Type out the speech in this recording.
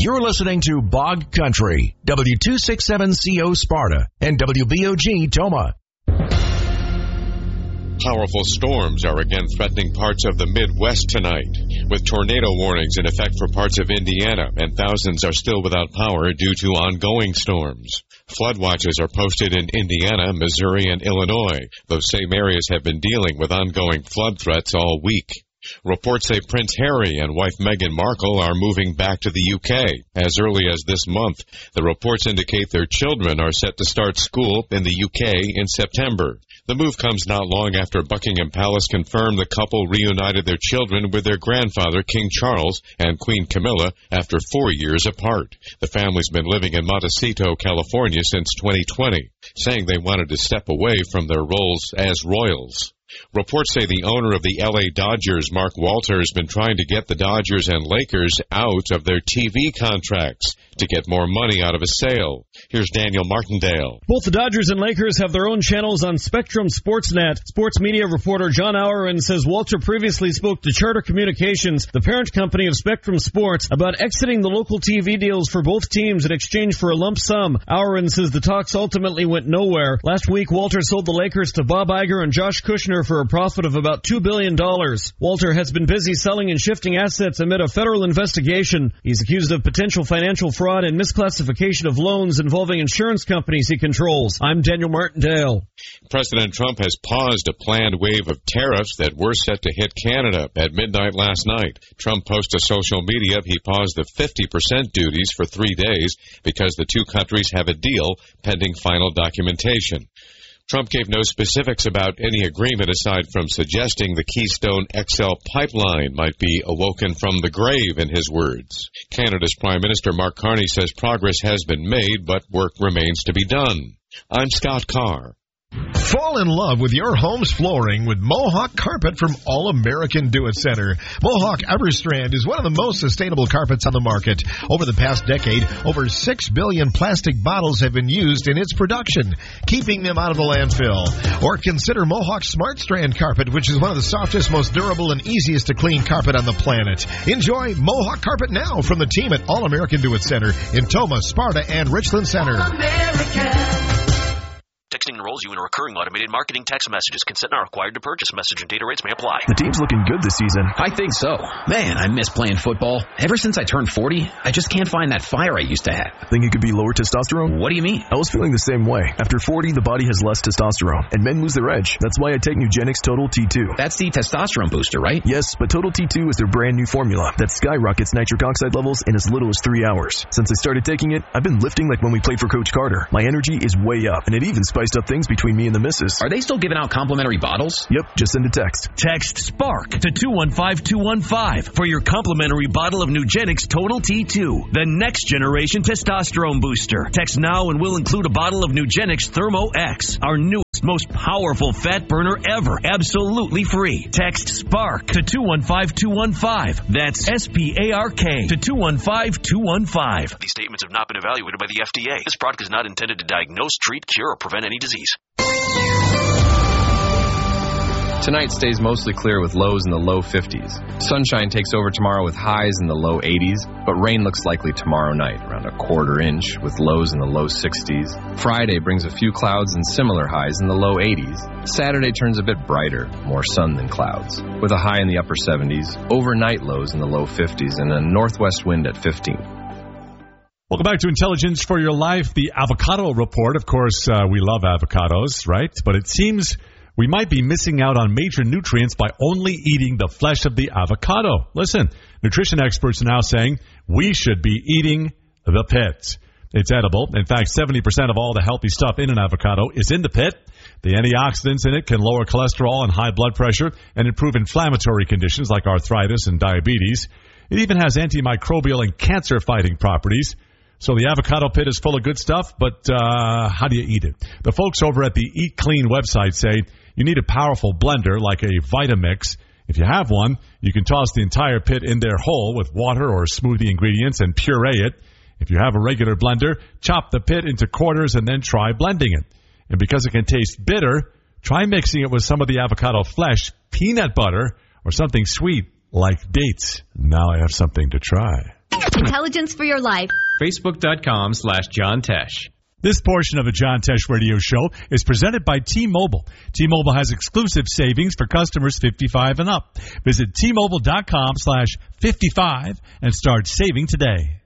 You're listening to Bog Country, W267CO Sparta, and WBOG Toma. Powerful storms are again threatening parts of the Midwest tonight, with tornado warnings in effect for parts of Indiana, and thousands are still without power due to ongoing storms. Flood watches are posted in Indiana, Missouri, and Illinois. Those same areas have been dealing with ongoing flood threats all week. Reports say Prince Harry and wife Meghan Markle are moving back to the UK as early as this month. The reports indicate their children are set to start school in the UK in September. The move comes not long after Buckingham Palace confirmed the couple reunited their children with their grandfather, King Charles, and Queen Camilla after 4 years apart. The family's been living in Montecito, California since 2020, saying they wanted to step away from their roles as royals. Reports say the owner of the L.A. Dodgers, Mark Walter, has been trying to get the Dodgers and Lakers out of their TV contracts to get more money out of a sale. Here's Daniel Martindale. Both the Dodgers and Lakers have their own channels on Spectrum Sportsnet. Sports media reporter John Auerin says Walter previously spoke to Charter Communications, the parent company of Spectrum Sports, about exiting the local TV deals for both teams in exchange for a lump sum. Auerin says the talks ultimately went nowhere. Last week, Walter sold the Lakers to Bob Iger and Josh Kushner for a profit of about $2 billion. Walter has been busy selling and shifting assets amid a federal investigation. He's accused of potential financial fraud and misclassification of loans involving insurance companies he controls. I'm Daniel Martindale. President Trump has paused a planned wave of tariffs that were set to hit Canada at midnight last night. Trump posted to social media he paused the 50% duties for 3 days because the two countries have a deal pending final documentation. Trump gave no specifics about any agreement aside from suggesting the Keystone XL pipeline might be awoken from the grave, in his words. Canada's Prime Minister Mark Carney says progress has been made, but work remains to be done. I'm Scott Carr. Fall in love with your home's flooring with Mohawk Carpet from All American Do-It-Center. Mohawk Everstrand is one of the most sustainable carpets on the market. Over the past decade, over 6 billion plastic bottles have been used in its production, keeping them out of the landfill. Or consider Mohawk Smart Strand Carpet, which is one of the softest, most durable, and easiest to clean carpet on the planet. Enjoy Mohawk Carpet now from the team at All American Do-It-Center in Toma, Sparta, and Richland Center. Texting enrolls you in a recurring automated marketing text messages. Consent not required to purchase. Message and data rates may apply. The team's looking good this season. I think so. Man, I miss playing football. Ever since I turned 40, I just can't find that fire I used to have. Think it could be lower testosterone? What do you mean? I was feeling the same way. After 40, the body has less testosterone, and men lose their edge. That's why I take Nugenix Total T2. That's the testosterone booster, right? Yes, but Total T2 is their brand new formula that skyrockets nitric oxide levels in as little as 3 hours. Since I started taking it, I've been lifting like when we played for Coach Carter. My energy is way up, and it even spiced up things between me and the missus. Are they still giving out complimentary bottles? Yep, just send a text. Text SPARK to 215215 for your complimentary bottle of Nugenix Total T2, the next generation testosterone booster. Text now and we'll include a bottle of Nugenix Thermo X, our newest, most powerful fat burner ever, absolutely free. Text SPARK to 215215. That's SPARK to 215215. These statements have not been evaluated by the FDA. This product is not intended to diagnose, treat, cure, or prevent any disease. Tonight stays mostly clear with lows in the low 50s. Sunshine takes over tomorrow with highs in the low 80s, but rain looks likely tomorrow night, around a quarter inch, with lows in the low 60s. Friday brings a few clouds and similar highs in the low 80s. Saturday turns a bit brighter, more sun than clouds, with a high in the upper 70s, overnight lows in the low 50s, and a northwest wind at 15. Welcome back to Intelligence for Your Life, the avocado report. Of course, we love avocados, right? But it seems we might be missing out on major nutrients by only eating the flesh of the avocado. Listen, nutrition experts are now saying we should be eating the pit. It's edible. In fact, 70% of all the healthy stuff in an avocado is in the pit. The antioxidants in it can lower cholesterol and high blood pressure and improve inflammatory conditions like arthritis and diabetes. It even has antimicrobial and cancer-fighting properties. So the avocado pit is full of good stuff, but how do you eat it? The folks over at the Eat Clean website say you need a powerful blender like a Vitamix. If you have one, you can toss the entire pit in there whole with water or smoothie ingredients and puree it. If you have a regular blender, chop the pit into quarters and then try blending it. And because it can taste bitter, try mixing it with some of the avocado flesh, peanut butter, or something sweet like dates. Now I have something to try. Intelligence for your life. Facebook.com/John Tesh. This portion of the John Tesh Radio Show is presented by T-Mobile. T-Mobile has exclusive savings for customers 55 and up. Visit T-Mobile.com/55 and start saving today.